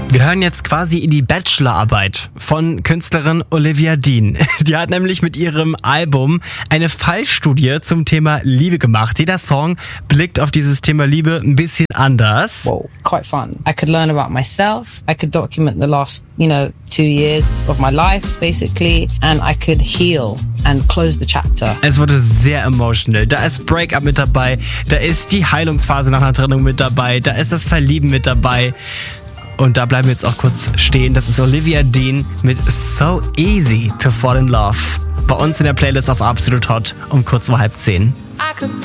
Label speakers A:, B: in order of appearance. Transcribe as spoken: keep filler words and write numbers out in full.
A: Wir hören jetzt quasi in die Bachelorarbeit von Künstlerin Olivia Dean. Die hat nämlich mit ihrem Album eine Fallstudie zum Thema Liebe gemacht. Jeder Song blickt auf dieses Thema Liebe ein bisschen anders.
B: Well, quite fun. I could learn about myself. I could document the last, you know, two years of my life, basically. And I could heal and close the chapter.
A: Es wurde sehr emotional. Da ist Breakup mit dabei. Da ist die Heilungsphase nach einer Trennung mit dabei. Da ist das Verlieben mit dabei. Und da bleiben wir jetzt auch kurz stehen. Das ist Olivia Dean mit So Easy to Fall in Love. Bei uns in der Playlist auf Absolut Hot um kurz vor halb zehn.